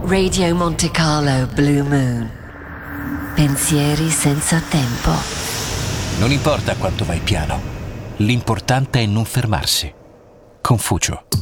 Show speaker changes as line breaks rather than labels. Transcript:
Radio Monte Carlo Blue Moon. Pensieri senza tempo.
Non importa quanto vai piano, l'importante è non fermarsi. Confucio.